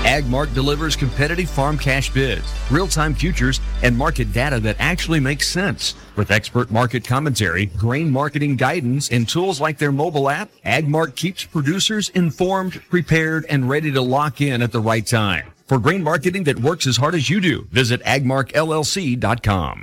AgMark delivers competitive farm cash bids, real-time futures, and market data that actually makes sense. With expert market commentary, grain marketing guidance, and tools like their mobile app, AgMark keeps producers informed, prepared, and ready to lock in at the right time. For grain marketing that works as hard as you do, visit agmarkllc.com.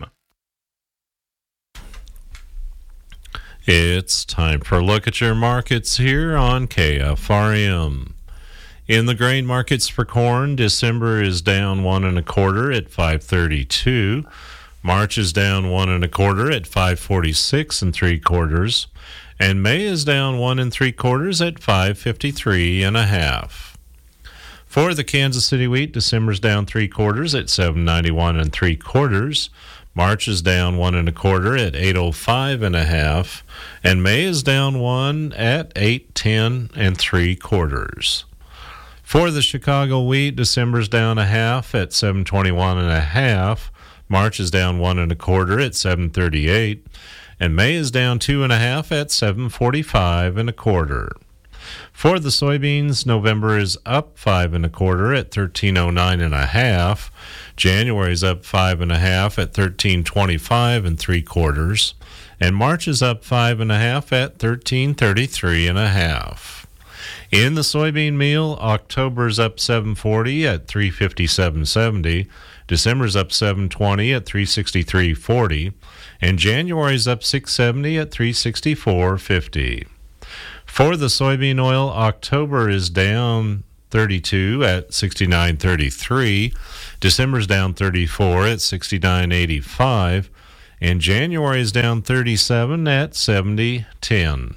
It's time for a look at your markets here on KFRM. In the grain markets for corn, December is down 1 1/4 at 532. March is down 1 1/4 at 546 3/4, and May is down 1 3/4 at 553 1/2. For the Kansas City wheat, December's down 3/4 at 791 3/4. March is down 1 1/4 at 805 1/2, and May is down 1 at 810 3/4. For the Chicago wheat, December's down 1/2 at 721 1/2. March is down 1 1/4 at 738, and May is down 2 1/2 at 745 1/4. For the soybeans, November is up 5 1/4 at 1309 1/2. January is up 5 1/2 at 1325 3/4, and March is up 5 1/2 at 1333 1/2. In the soybean meal, October's up 740 at 357.70. December's up 720 at 363.40, and January's up 670 at 364.50. For the soybean oil, October is down 32 at 69.33. December's down 34 at 69.85, and January is down 37 at 70.10.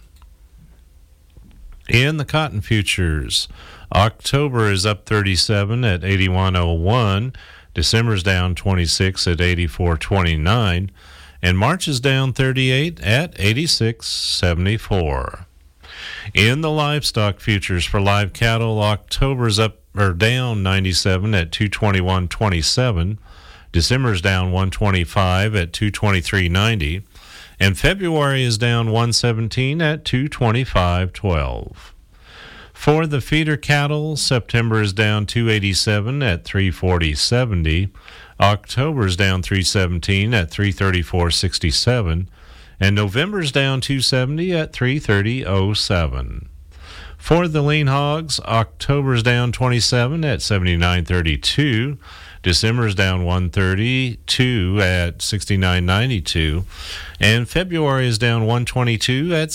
In the cotton futures, October is up 37 at 81.01. December's down 26 at 84.29, and March is down 38 at 86.74. In the livestock futures for live cattle, October's up or down 97 at 221.27. December's down 125 at 223.90, and February is down 117 at 225.12. For the feeder cattle, September is down 287 at 340.70. October is down 317 at 334.67, and November is down 270 at 330.07. For the lean hogs, October is down 27 at 79.32. December is down 132 at 69.92, and February is down 122 at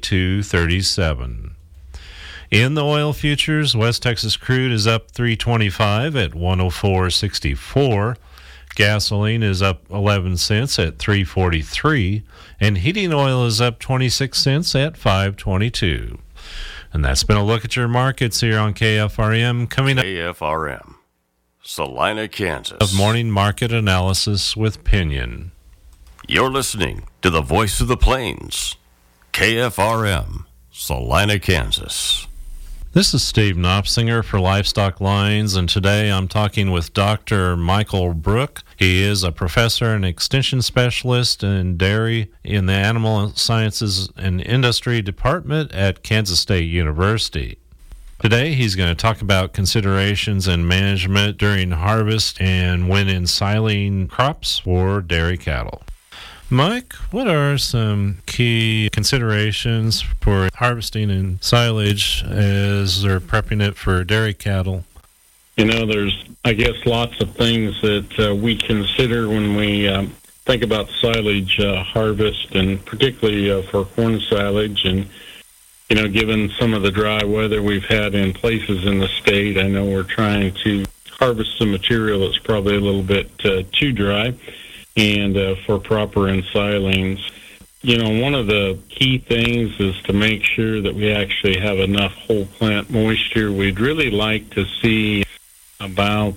72.37. In the oil futures, West Texas crude is up 325 at 104.64. Gasoline is up 11 cents at 3.43, and heating oil is up 26 cents at 5.22. And that's been a look at your markets here on KFRM. Coming up, KFRM, Salina, Kansas. Of morning market analysis with Pinion. You're listening to the Voice of the Plains, KFRM, Salina, Kansas. This is Steve Knopsinger for Livestock Lines, and today I'm talking with Dr. Michael Brook. He is a professor and extension specialist in dairy in the Animal Sciences and Industry Department at Kansas State University. Today he's going to talk about considerations and management during harvest and when ensiling crops for dairy cattle. Mike, what are some key considerations for harvesting and silage as they're prepping it for dairy cattle? You know, there's, I guess, lots of things that we consider when we think about silage harvest, and particularly for corn silage. And, you know, given some of the dry weather we've had in places in the state, I know we're trying to harvest some material that's probably a little bit too dry. And for proper ensilings, you know, one of the key things is to make sure that we actually have enough whole plant moisture. We'd really like to see about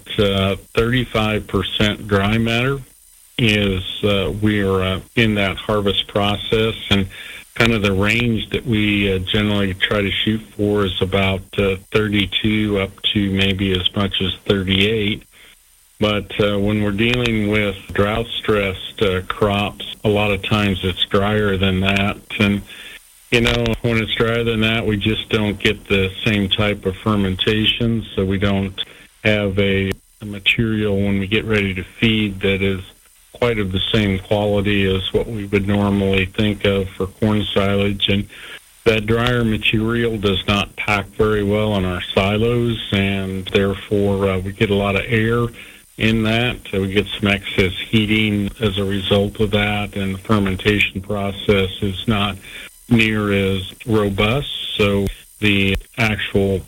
35% dry matter as we're in that harvest process. And kind of the range that we generally try to shoot for is about 32 up to maybe as much as 38. But when we're dealing with drought-stressed crops, a lot of times it's drier than that. And, you know, when it's drier than that, we just don't get the same type of fermentation, so we don't have a material when we get ready to feed that is quite of the same quality as what we would normally think of for corn silage. And that drier material does not pack very well in our silos, and therefore we get a lot of air in that. So we get some excess heating as a result of that, and the fermentation process is not near as robust. So the actual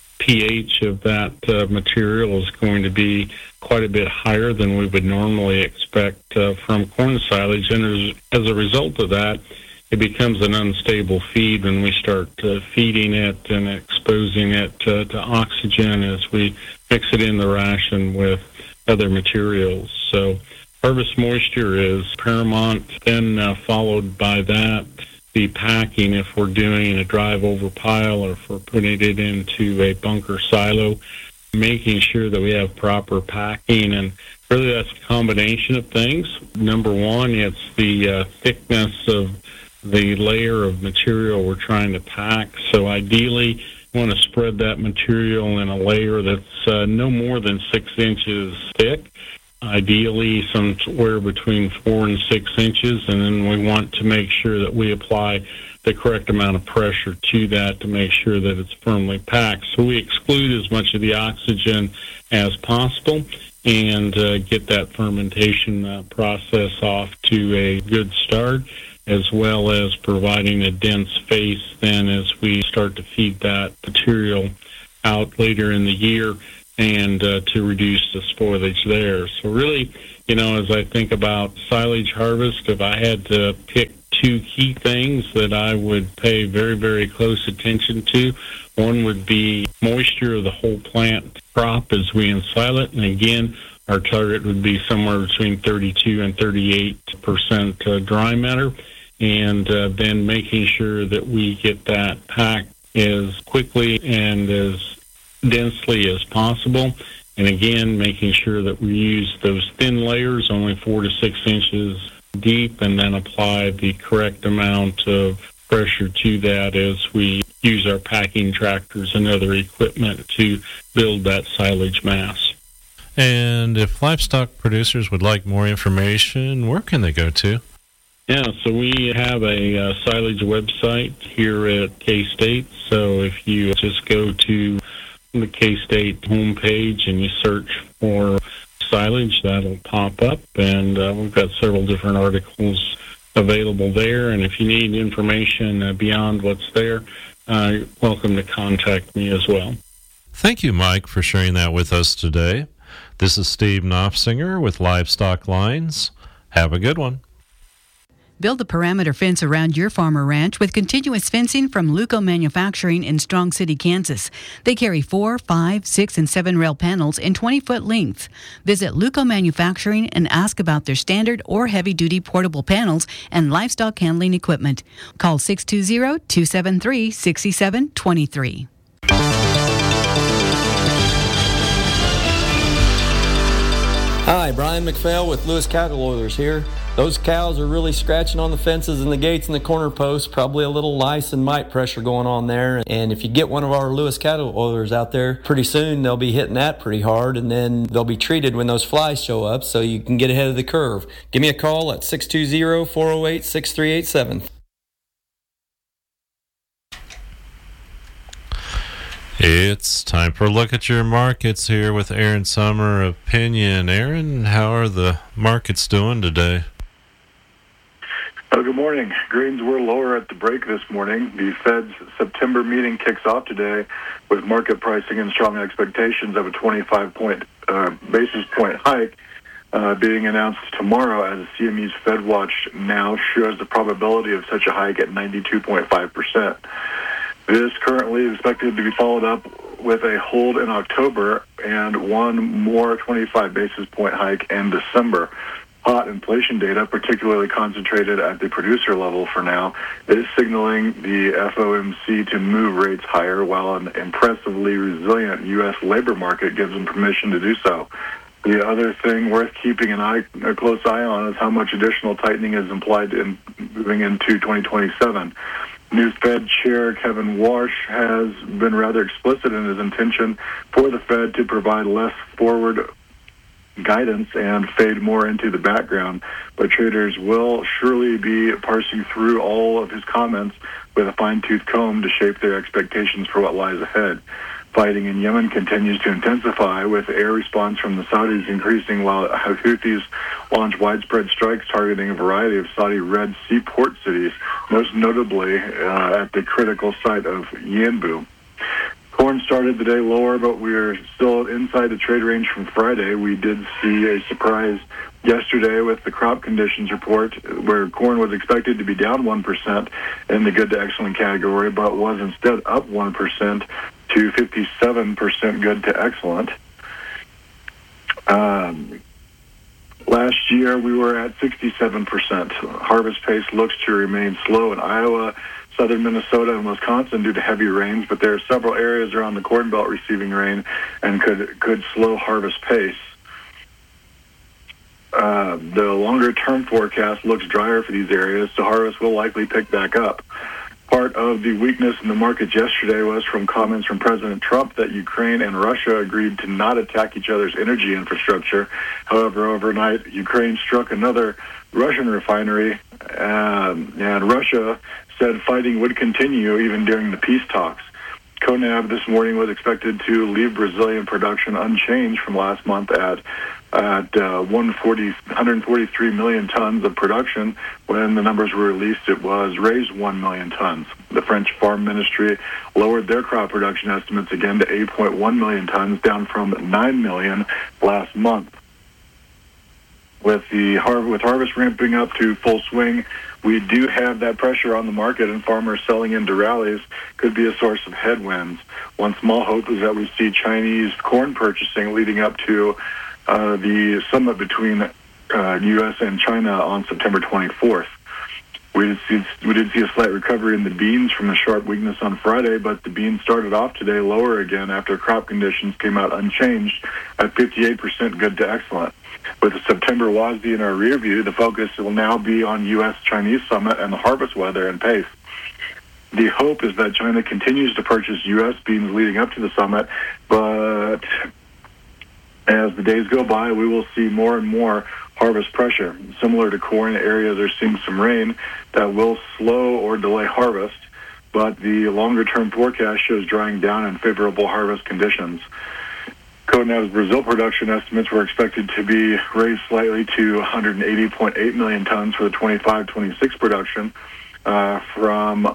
pH of that material is going to be quite a bit higher than we would normally expect from corn silage. And as a result of that, it becomes an unstable feed when we start feeding it and exposing it to oxygen as we mix it in the ration with other materials. So harvest moisture is paramount. Then followed by that, the packing, if we're doing a drive-over pile or if we're putting it into a bunker silo, making sure that we have proper packing. And really that's a combination of things. Number one, it's the thickness of the layer of material we're trying to pack. So ideally, you want to spread that material in a layer that's no more than 6 inches thick. Ideally somewhere between 4 and 6 inches, and then we want to make sure that we apply the correct amount of pressure to that to make sure that it's firmly packed. So we exclude as much of the oxygen as possible and get that fermentation process off to a good start, as well as providing a dense face then as we start to feed that material out later in the year, and to reduce the spoilage there. So really, as I think about silage harvest, if I had to pick two key things that I would pay very, very close attention to, one would be moisture of the whole plant crop as we ensile it. And again, our target would be somewhere between 32 and 38% dry matter. And then making sure that we get that packed as quickly and as densely as possible, and again making sure that we use those thin layers, only 4 to 6 inches deep, and then apply the correct amount of pressure to that as we use our packing tractors and other equipment to build that silage mass. And if livestock producers would like more information, where can they go to? Yeah, so we have a silage website here at K-State. So if you just go to the K-State homepage and you search for silage, that'll pop up, and we've got several different articles available there. And if you need information beyond what's there, you're welcome to contact me as well. Thank you, Mike, for sharing that with us today. This is Steve Knopfsinger with Livestock Lines. Have a good one. Build a perimeter fence around your farm or ranch with continuous fencing from Luco Manufacturing in Strong City, Kansas. They carry 4, 5, 6, and 7 rail panels in 20-foot lengths. Visit Luco Manufacturing and ask about their standard or heavy-duty portable panels and livestock handling equipment. Call 620-273-6723. Hi, Brian McPhail with Lewis Cattle Oilers here. Those cows are really scratching on the fences and the gates and the corner posts, probably a little lice and mite pressure going on there. And if you get one of our Lewis Cattle Oilers out there, pretty soon they'll be hitting that pretty hard, and then they'll be treated when those flies show up so you can get ahead of the curve. Give me a call at 620-408-6387. It's time for a look at your markets here with Aaron Summer of Pinion. Aaron, how are the markets doing today? Good morning. Grains were lower at the break this morning. The Fed's September meeting kicks off today with market pricing and strong expectations of a 25 basis point hike being announced tomorrow, as the CME's Fed Watch now shows the probability of such a hike at 92.5%. This currently is expected to be followed up with a hold in October and one more 25 basis point hike in December. Hot inflation data, particularly concentrated at the producer level for now, is signaling the FOMC to move rates higher, while an impressively resilient U.S. labor market gives them permission to do so. The other thing worth keeping a close eye on is how much additional tightening is implied in moving into 2027. New Fed Chair Kevin Warsh has been rather explicit in his intention for the Fed to provide less forward guidance and fade more into the background, but traders will surely be parsing through all of his comments with a fine-tooth comb to shape their expectations for what lies ahead. Fighting in Yemen continues to intensify, with air response from the Saudis increasing while Houthis launch widespread strikes targeting a variety of Saudi Red Sea port cities, most notably at the critical site of Yanbu. Corn started the day lower, but we're still inside the trade range from Friday. We did see a surprise yesterday with the crop conditions report, where corn was expected to be down 1% in the good to excellent category, but was instead up 1% to 57% good to excellent. Last year, we were at 67%. Harvest pace looks to remain slow in Iowa, southern Minnesota, and Wisconsin due to heavy rains, but there are several areas around the Corn Belt receiving rain and could slow harvest pace. The longer-term forecast looks drier for these areas, so harvest will likely pick back up. Part of the weakness in the markets yesterday was from comments from President Trump that Ukraine and Russia agreed to not attack each other's energy infrastructure. However, overnight, Ukraine struck another Russian refinery, and Russia said fighting would continue even during the peace talks. CONAB this morning was expected to leave Brazilian production unchanged from last month at 143 million tons of production. When the numbers were released, it was raised 1 million tons. The French Farm Ministry lowered their crop production estimates again to 8.1 million tons, down from 9 million last month. With harvest ramping up to full swing, we do have that pressure on the market, and farmers selling into rallies could be a source of headwinds. One small hope is that we see Chinese corn purchasing leading up to the summit between U.S. and China on September 24th. We did see a slight recovery in the beans from the sharp weakness on Friday, but the beans started off today lower again after crop conditions came out unchanged at 58% good to excellent. With the September WASDE in our rear view, the focus will now be on U.S.-Chinese summit and the harvest weather and pace. The hope is that China continues to purchase U.S. beans leading up to the summit, but as the days go by, we will see more and more harvest pressure. Similar to corn, areas are seeing some rain that will slow or delay harvest, but the longer-term forecast shows drying down and favorable harvest conditions. CONAB's Brazil production estimates were expected to be raised slightly to 180.8 million tons for the 25-26 production from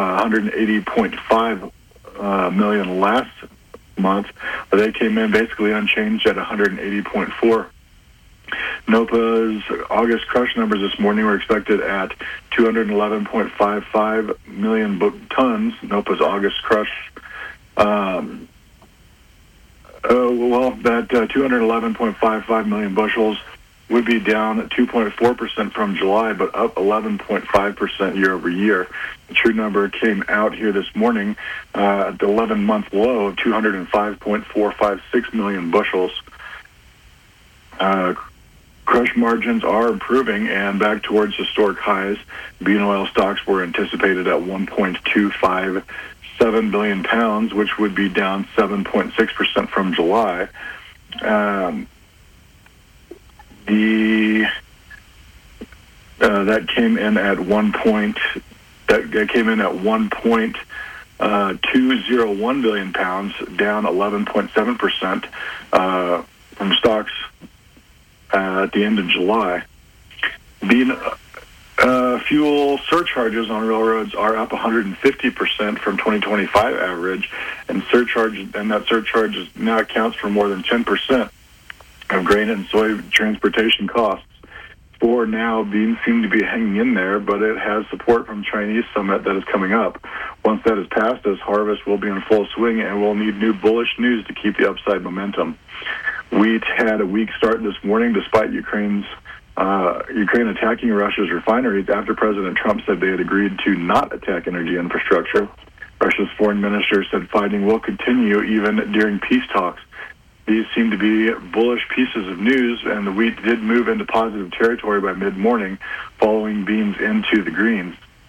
180.5 million last month, but they came in basically unchanged at 180.4. NOPA's August crush numbers this morning were expected at 211.55 million tons. NOPA's August crush, that 211.55 million bushels would be down 2.4% from July, but up 11.5% year over year. The true number came out here this morning at the 11-month low of 205.456 million bushels. Crush margins are improving and back towards historic highs. Bean oil stocks were anticipated at 1.257 billion pounds, which would be down 7.6% from July. That came in at 1.201 billion pounds, down 11.7% from stocks at the end of July. Bean fuel surcharges on railroads are up 150% from 2025 average, and that surcharge now accounts for more than 10% of grain and soy transportation costs. For now, beans seem to be hanging in there, but it has support from Chinese summit that is coming up. Once that is passed, this harvest will be in full swing, and we'll need new bullish news to keep the upside momentum. Wheat had a weak start this morning despite Ukraine attacking Russia's refineries after President Trump said they had agreed to not attack energy infrastructure. Russia's foreign minister said fighting will continue even during peace talks. These seem to be bullish pieces of news, and the wheat did move into positive territory by mid-morning, following beans into the greens.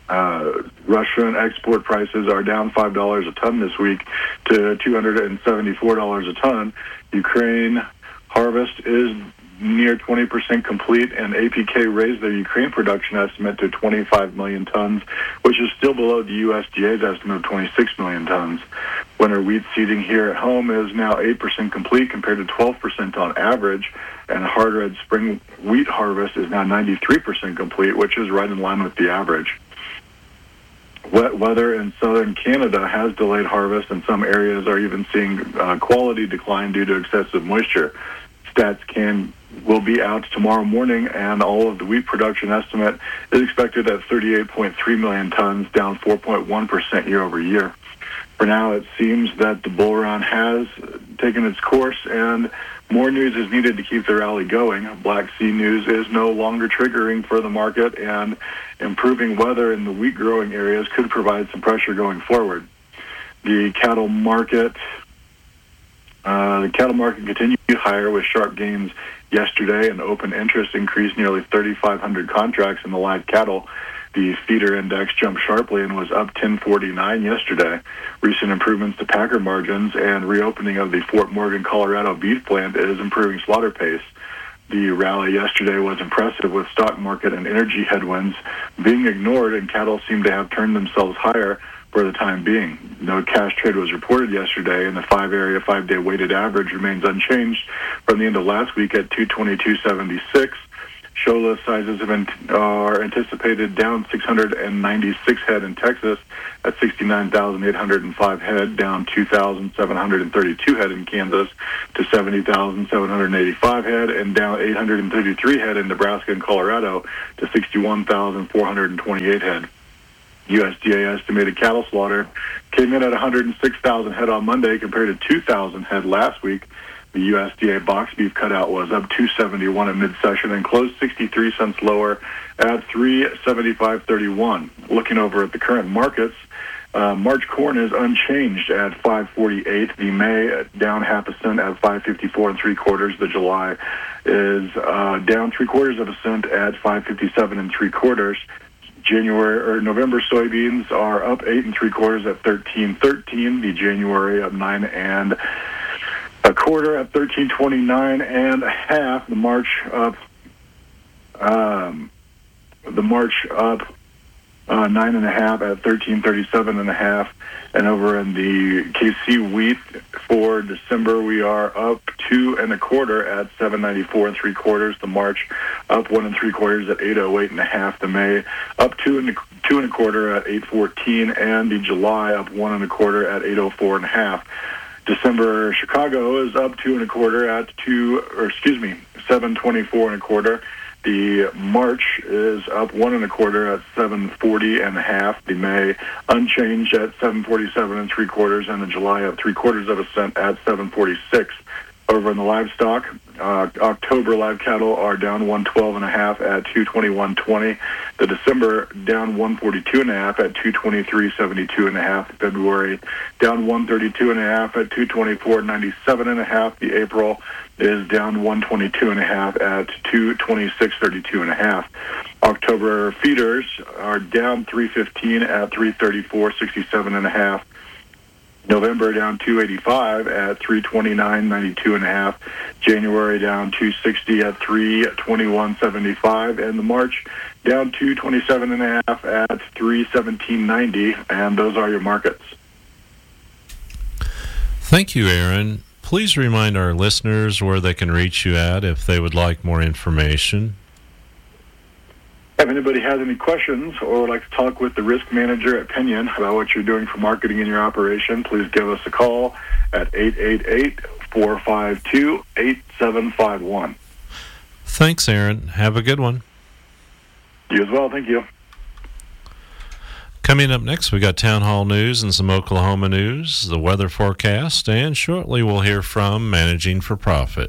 Russian export prices are down $5 a ton this week to $274 a ton. Ukraine harvest is near 20% complete, and APK raised their Ukraine production estimate to 25 million tons, which is still below the USDA's estimate of 26 million tons. Winter wheat seeding here at home is now 8% complete compared to 12% on average, and hard red spring wheat harvest is now 93% complete, which is right in line with the average. Wet weather in southern Canada has delayed harvest, and some areas are even seeing quality decline due to excessive moisture. Stats will be out tomorrow morning, and all of the wheat production estimate is expected at 38.3 million tons, down 4.1% year over year. For now, it seems that the bull run has taken its course, and more news is needed to keep the rally going. Black Sea news is no longer triggering for the market, and improving weather in the wheat growing areas could provide some pressure going forward. The cattle market continued higher with sharp gains yesterday, and open interest increased nearly 3,500 contracts in the live cattle. The feeder index jumped sharply and was up 1049 yesterday. Recent improvements to packer margins and reopening of the Fort Morgan, Colorado beef plant is improving slaughter pace. The rally yesterday was impressive, with stock market and energy headwinds being ignored, and cattle seem to have turned themselves higher for the time being. No cash trade was reported yesterday, and the 5-day weighted average remains unchanged from the end of last week at 222.76. Show list sizes are anticipated down 696 head in Texas at 69,805 head, down 2,732 head in Kansas to 70,785 head, and down 833 head in Nebraska and Colorado to 61,428 head. USDA estimated cattle slaughter came in at 106,000 head on Monday compared to 2,000 head last week. The USDA box beef cutout was up $2.71 at mid-session and closed 63 cents lower at $3.75.31. Looking over at the current markets, March corn is unchanged at $5.48. The May down half a cent at $5.54 3/4. The July is down 3/4 of a cent at $5.57 3/4. November soybeans are up 8 3/4 at $13.13. The January up 9 1/4 at $13.29 1/2. The March up 9 1/2 at $13.37 1/2. And over in the KC wheat for December, we are up 2 1/4 at $7.94 3/4. The March up 1 3/4 at $8.08 1/2. The May up 2 1/4 at $8.14, and the July up 1 1/4 at $8.04 1/2. December Chicago is up 2 1/4 at $7.24 1/4. The March is up 1 1/4 at $7.40 1/2. The May unchanged at $7.47 3/4, and the July up 3/4 of a cent at $7.46. Over in the livestock, October live cattle are down 112 1/2 at $221.20. The December down 142 1/2 at $223.72 1/2. February down 132 1/2 at $224.97 1/2. The April is down 122 1/2 at $226.32 1/2. October feeders are down 315 at $334.67 1/2. November down 285 at $329.92 1/2. January down 260 at $321.75, and the March down 227 1/2 at $317.90. And those are your markets. Thank you, Aaron. Please remind our listeners where they can reach you at if they would like more information. If anybody has any questions or would like to talk with the risk manager at Pinion about what you're doing for marketing in your operation, please give us a call at 888-452-8751. Thanks, Aaron. Have a good one. You as well. Thank you. Coming up next, we got Town Hall News and some Oklahoma news, the weather forecast, and shortly we'll hear from Managing for Profit.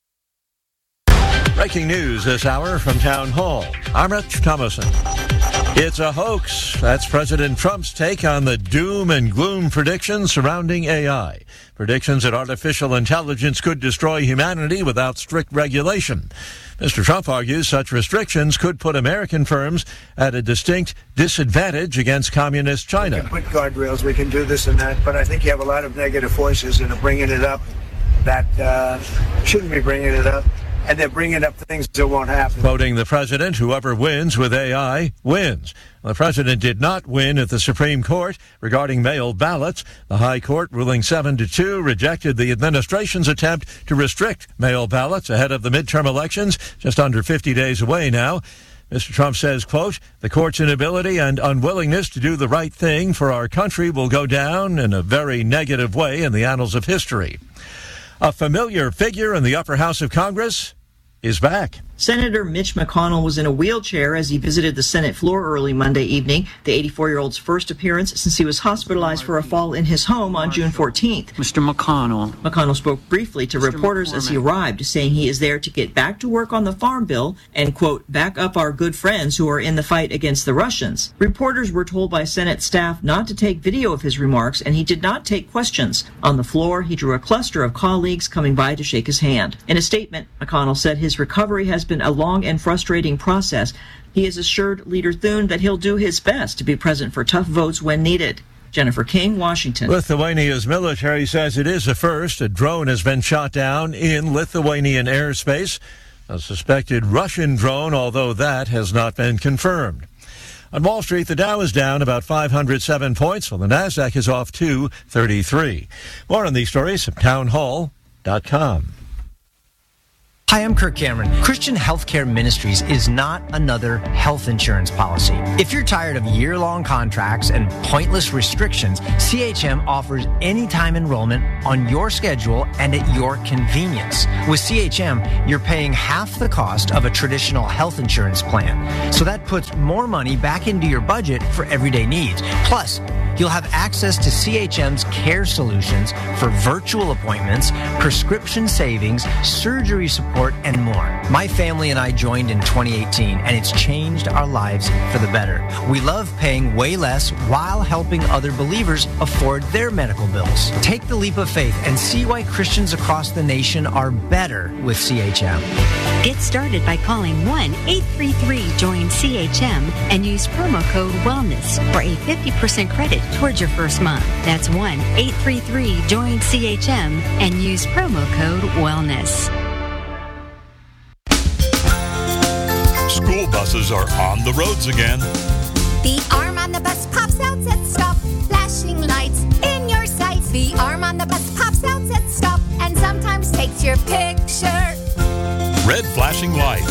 Breaking news this hour from Town Hall. I'm Rich Thomason. It's a hoax. That's President Trump's take on the doom and gloom predictions surrounding AI. Predictions that artificial intelligence could destroy humanity without strict regulation. Mr. Trump argues such restrictions could put American firms at a distinct disadvantage against communist China. We can put guardrails, we can do this and that, but I think you have a lot of negative voices that are bringing it up that shouldn't be bringing it up. And they're bringing up things that won't happen. Quoting the president, whoever wins with AI wins. The president did not win at the Supreme Court regarding mail ballots. The High Court, ruling 7-2, rejected the administration's attempt to restrict mail ballots ahead of the midterm elections, just under 50 days away now. Mr. Trump says, quote, the court's inability and unwillingness to do the right thing for our country will go down in a very negative way in the annals of history. A familiar figure in the upper house of Congress is back. Senator Mitch McConnell was in a wheelchair as he visited the Senate floor early Monday evening, the 84-year-old's first appearance since he was hospitalized for a fall in his home on June 14th. Mr. McConnell. McConnell spoke briefly to reporters as he arrived, saying he is there to get back to work on the farm bill and, quote, back up our good friends who are in the fight against the Russians. Reporters were told by Senate staff not to take video of his remarks, and he did not take questions. On the floor, he drew a cluster of colleagues coming by to shake his hand. In a statement, McConnell said his recovery has been a long and frustrating process. He has assured Leader Thune that he'll do his best to be present for tough votes when needed. Jennifer King, Washington. Lithuania's military says it is a first. A drone has been shot down in Lithuanian airspace. A suspected Russian drone, although that has not been confirmed. On Wall Street, the Dow is down about 507 points, while the Nasdaq is off 233. More on these stories from townhall.com. Hi, I'm Kirk Cameron. Christian Healthcare Ministries is not another health insurance policy. If you're tired of year-long contracts and pointless restrictions, CHM offers anytime enrollment on your schedule and at your convenience. With CHM, you're paying half the cost of a traditional health insurance plan. So that puts more money back into your budget for everyday needs. Plus, you'll have access to CHM's care solutions for virtual appointments, prescription savings, surgery support, and more. My family and I joined in 2018, and it's changed our lives for the better. We love paying way less while helping other believers afford their medical bills. Take the leap of faith and see why Christians across the nation are better with CHM. Get started by calling 1-833-JOIN-CHM and use promo code WELLNESS for a 50% credit towards your first month. That's 1-833-JOIN-CHM and use promo code WELLNESS. School buses are on the roads again. The arm on the bus pops out at stop, flashing lights in your sights. The arm on the bus pops out at stop and sometimes takes your picture. Red flashing lights.